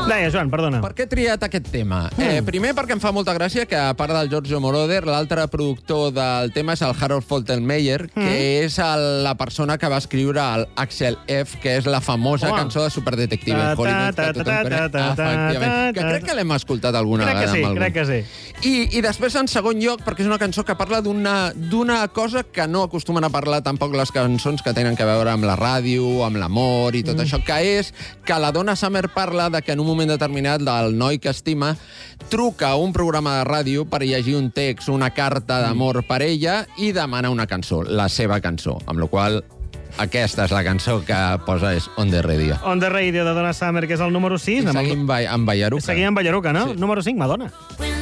Deia, Joan, perdona. Per què he triat aquest tema? Primer perquè em fa molta gràcia que, a part del Giorgio Moroder, l'altre productor del tema és el Harold Faltermeyer, que és la persona que va escriure el Axel F, que és la famosa cançó de Superdetective en Hollywood, que tothom coneix. Efectivament. Que crec que l'hem escoltat alguna vegada. Crec que sí. I després, en segon lloc, perquè és una cançó que parla d'una cosa que no acostumen a parlar tampoc les cançons que tenen a veure amb la ràdio, amb l'amor i tot això, que és que la Donna Summer parla de que en un moment determinat del noi que estima truca a un programa de ràdio per llegir un text, una carta d'amor per ella i demana una cançó, la seva cançó, amb la qual aquesta és la cançó que posa, és On the Radio. On the Radio de Donna Summer, que és el número 6. Seguim amb Ballaruca. Seguim amb Ballaruca, no? Sí. Número 5, Madonna.